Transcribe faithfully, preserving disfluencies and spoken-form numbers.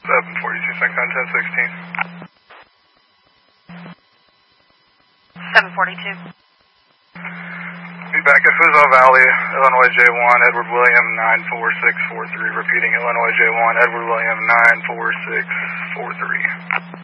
seven forty-two, Syncon ten sixteen. seven forty-two. Be back at Fuzhou Valley, Illinois J one, Edward William nine four six four three. Repeating, Illinois J one, Edward William nine four six four three.